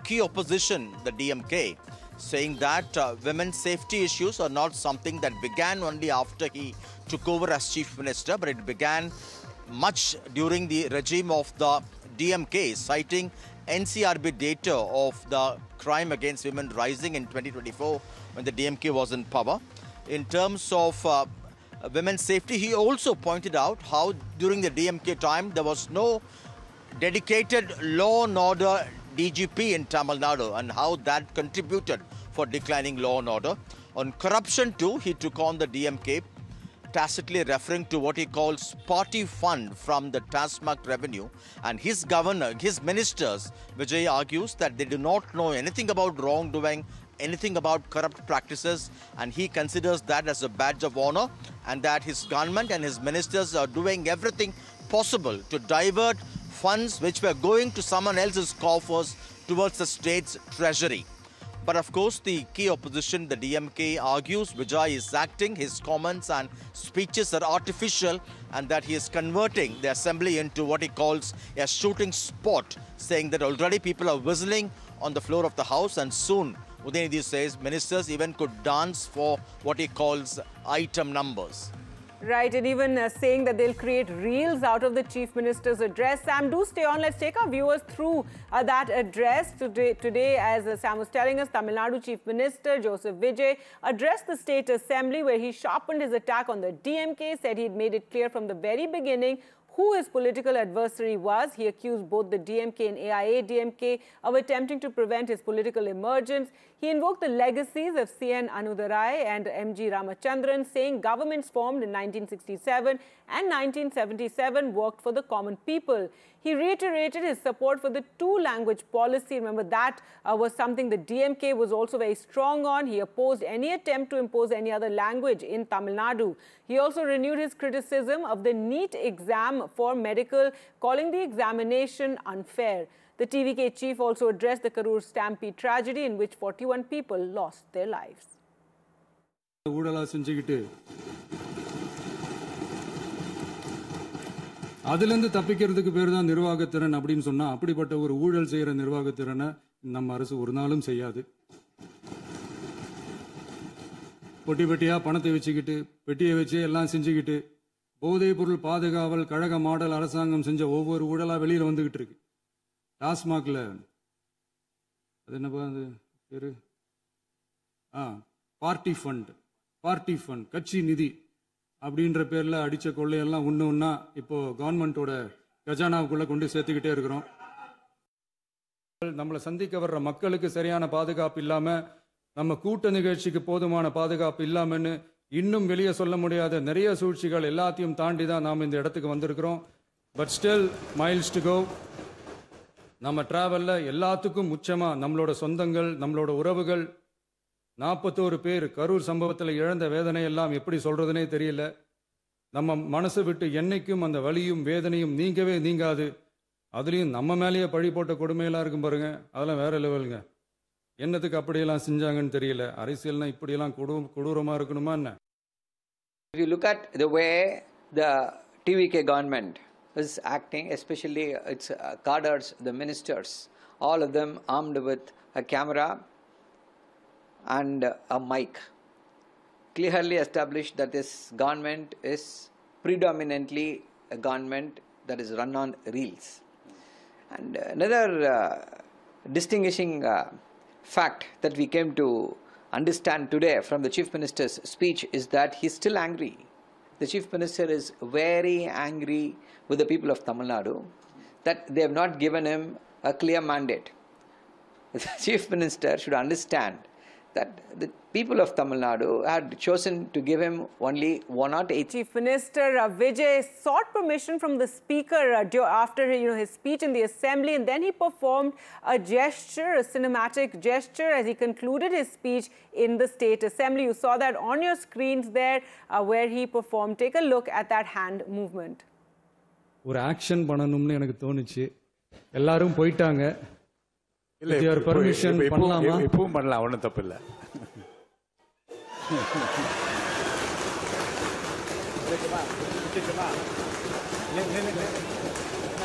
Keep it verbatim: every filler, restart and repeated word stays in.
key opposition, the D M K, saying that uh, women's safety issues are not something that began only after he took over as chief minister, but it began much during the regime of the D M K, citing N C R B data of the crime against women rising in twenty twenty-four when the D M K was in power. In terms of uh, women's safety, he also pointed out how during the D M K time there was no dedicated law and order D G P in Tamil Nadu and how that contributed for declining law and order. On corruption too, he took on the D M K, tacitly referring to what he calls party fund from the tax-marked revenue. And his governor, his ministers, Vijay argues that they do not know anything about wrongdoing, anything about corrupt practices, and he considers that as a badge of honor, and that his government and his ministers are doing everything possible to divert funds which were going to someone else's coffers towards the state's treasury. But of course, the key opposition, the D M K, argues Vijay is acting, his comments and speeches are artificial, and that he is converting the assembly into what he calls a shooting spot, saying that already people are whistling on the floor of the house, and soon, Udayanidhi says, ministers even could dance for what he calls item numbers. Right, and even uh, saying that they'll create reels out of the Chief Minister's address. Sam, do stay on. Let's take our viewers through uh, that address. Today, today as uh, Sam was telling us, Tamil Nadu Chief Minister Joseph Vijay addressed the State Assembly, where he sharpened his attack on the D M K, said he'd made it clear from the very beginning who his political adversary was. He accused both the D M K and A I A D M K of attempting to prevent his political emergence. He invoked the legacies of C N Anudarai and M G Ramachandran, saying governments formed in nineteen sixty-seven and nineteen seventy-seven worked for the common people. He reiterated his support for the two-language policy. Remember, that uh, was something the D M K was also very strong on. He opposed any attempt to impose any other language in Tamil Nadu. He also renewed his criticism of the NEET exam for medical, calling the examination unfair. The T V K chief also addressed the Karur stampede tragedy, in which forty-one people lost their lives. அதிலிருந்து தப்பிக்கிறதுக்கு பேர் தான் நிர்வாகத்திறன் அப்படின்னு சொன்னா, அப்படிப்பட்ட ஒரு ஊழல் செய்யற நிர்வாகத்திறனை நம்ம அரசு ஒரு நாளும் செய்யாது. பொட்டி பெட்டியா பணத்தை வச்சுக்கிட்டு, பெட்டியை வச்சு எல்லாம் செஞ்சுக்கிட்டு, போதைப் பொருள் பாதுகாவல் கழக மாடல் அரசாங்கம் செஞ்ச ஒவ்வொரு ஊழலா வெளியில வந்துகிட்டு இருக்கு. டாஸ்மாக்ல அது என்னப்பா அது பேரு, ஆ பார்ட்டி ஃபண்ட், பார்ட்டி ஃபண்ட் கட்சி நிதி அப்படின்ற பேர்ல அடிச்ச கொள்ளையெல்லாம் ஒன்று ஒன்றா இப்போ கவர்மெண்டோட கஜானாவுக்குள்ள கொண்டு சேர்த்துக்கிட்டே இருக்கிறோம். நம்மளை சந்திக்க வர்ற மக்களுக்கு சரியான பாதுகாப்பு இல்லாம, நம்ம கூட்ட நிகழ்ச்சிக்கு போதுமான பாதுகாப்பு இல்லாமன்னு இன்னும் வெளியே சொல்ல முடியாத நிறைய சூழ்ச்சிகள் எல்லாத்தையும் தாண்டி தான் நாம் இந்த இடத்துக்கு வந்திருக்கிறோம். But still miles to go. நம்ம டிராவல்ல எல்லாத்துக்கும் முச்சமா நம்மளோட சொந்தங்கள், நம்மளோட உறவுகள், நாற்பத்தோரு பேர் கரூர் சம்பவத்தில் இழந்த வேதனை எல்லாம் எப்படி சொல்றதுனே தெரியல. நம்ம மனசை விட்டு என்னைக்கும் அந்த வலியும் வேதனையும் நீங்கவே நீங்காது. அதுலேயும் நம்ம மேலேயே பழி போட்ட கொடுமையெல்லாம் இருக்கும் பாருங்க, அதெல்லாம் வேற லெவலுங்க. என்னத்துக்கு அப்படியெல்லாம் செஞ்சாங்கன்னு தெரியல. அரசியல்னா இப்படியெல்லாம் கொடு கொடூரமா இருக்கணுமா என்ன? If you look at the way the T V K government is acting, especially its uh, cadres, the ministers, all of them armed with a camera and a mic, clearly established that this government is predominantly a government that is run on reels. And another uh, distinguishing uh, fact that we came to understand today from the Chief Minister's speech is that he's still angry. The Chief Minister is very angry with the people of Tamil Nadu that they have not given him a clear mandate. The Chief Minister should understand that the people of Tamil Nadu had chosen to give him only one oh eight. Chief Minister uh, Vijay sought permission from the Speaker uh, after you know, his speech in the Assembly, and then he performed a gesture, a cinematic gesture, as he concluded his speech in the State Assembly. You saw that on your screens there, uh, where he performed. Take a look at that hand movement. ஒரு action பண்ணணும்னு எனக்கு தோணுச்சு. எல்லாரும் போயிட்டாங்க. With your permission, பண்ணலாமா? இப்பவும் பண்ணலாம், ஒன்றும் தப்பு இல்லை.